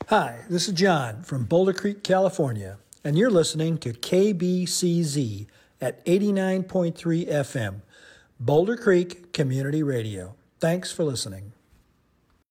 Hi, this is John from Boulder Creek, California, and you're listening to KBCZ at 89.3 FM, Boulder Creek Community Radio. Thanks for listening.